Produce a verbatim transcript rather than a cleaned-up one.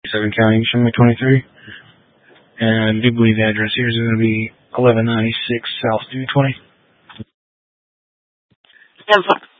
seven County, Shenandoah twenty-three. And I do believe the address here is going to be eleven ninety-six South Due twenty. ten